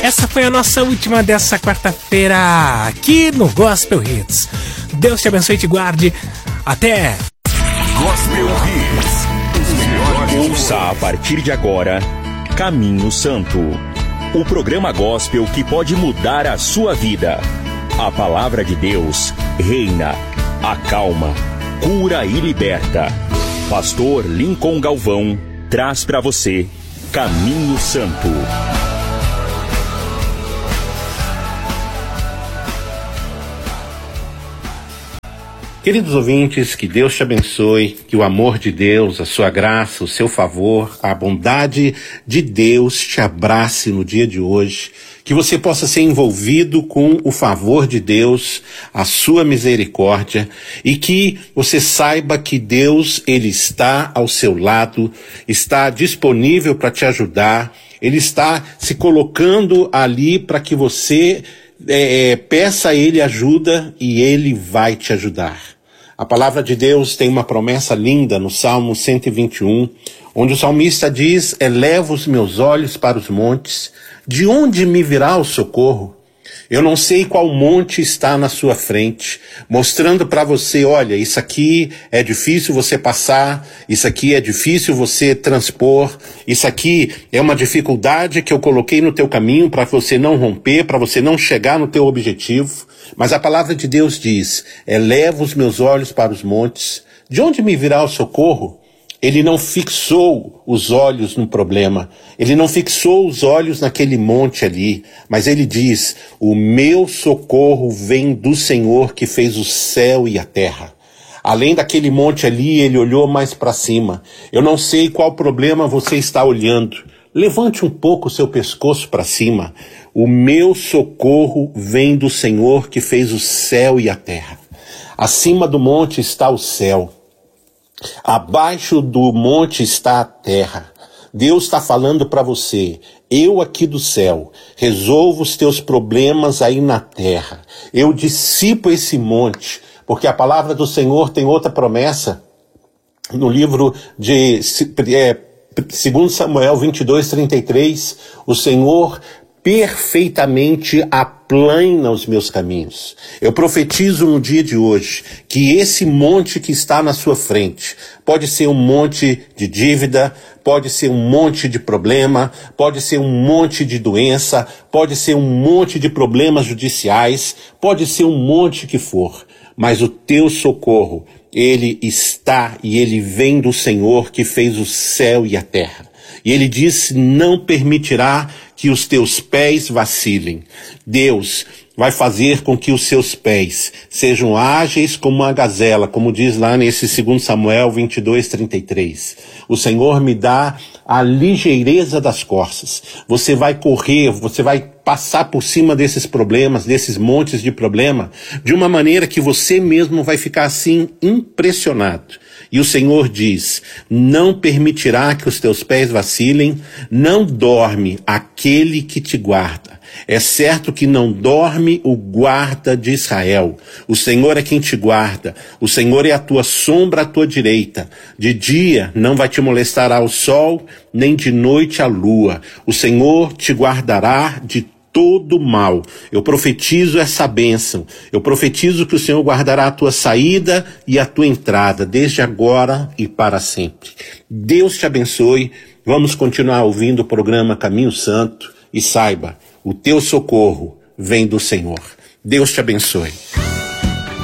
Essa foi a nossa última dessa quarta-feira aqui no Gospel Hits. Deus te abençoe e te guarde. Até! Gospel Hits, os melhores. Ouça a partir de agora Caminho Santo, o programa gospel que pode mudar a sua vida. A palavra de Deus reina, acalma, cura e liberta. Pastor Lincoln Galvão traz para você Caminho Santo. Queridos ouvintes, que Deus te abençoe, que o amor de Deus, a sua graça, o seu favor, a bondade de Deus te abrace no dia de hoje, que você possa ser envolvido com o favor de Deus, a sua misericórdia, e que você saiba que Deus, Ele está ao seu lado, está disponível para te ajudar, Ele está se colocando ali para que você peça a Ele ajuda e Ele vai te ajudar. A palavra de Deus tem uma promessa linda no Salmo 121, onde o salmista diz: eleva os meus olhos para os montes, de onde me virá o socorro? Eu não sei qual monte está na sua frente, mostrando para você, olha, isso aqui é difícil você passar, isso aqui é difícil você transpor, isso aqui é uma dificuldade que eu coloquei no teu caminho para você não romper, para você não chegar no teu objetivo. Mas a palavra de Deus diz: eleva os meus olhos para os montes, de onde me virá o socorro? Ele não fixou os olhos no problema, ele não fixou os olhos naquele monte ali, mas ele diz: o meu socorro vem do Senhor que fez o céu e a terra. Além daquele monte ali, ele olhou mais para cima. Eu não sei qual problema você está olhando. Levante um pouco o seu pescoço para cima. O meu socorro vem do Senhor que fez o céu e a terra. Acima do monte está o céu. Abaixo do monte está a terra. Deus está falando para você: eu aqui do céu resolvo os teus problemas aí na terra. Eu dissipo esse monte, porque a palavra do Senhor tem outra promessa no livro de 2 Samuel 22:33. O Senhor perfeitamente aplana os meus caminhos. Eu profetizo no dia de hoje que esse monte que está na sua frente pode ser um monte de dívida, pode ser um monte de problema, pode ser um monte de doença, pode ser um monte de problemas judiciais, pode ser um monte que for, mas o teu socorro, ele está e ele vem do Senhor que fez o céu e a terra. E ele disse: não permitirá que os teus pés vacilem. Deus vai fazer com que os seus pés sejam ágeis como uma gazela, como diz lá nesse 2 Samuel 22:33. O Senhor me dá a ligeireza das costas. Você vai correr, você vai passar por cima desses problemas, desses montes de problema, de uma maneira que você mesmo vai ficar assim impressionado. E o Senhor diz: não permitirá que os teus pés vacilem, não dorme aquele que te guarda. É certo que não dorme o guarda de Israel. O Senhor é quem te guarda. O Senhor é a tua sombra à tua direita. De dia não vai te molestar ao sol, nem de noite a lua. O Senhor te guardará de todo mal. Eu profetizo essa bênção. Eu profetizo que o Senhor guardará a tua saída e a tua entrada, desde agora e para sempre. Deus te abençoe. Vamos continuar ouvindo o programa Caminho Santo e saiba, o teu socorro vem do Senhor. Deus te abençoe.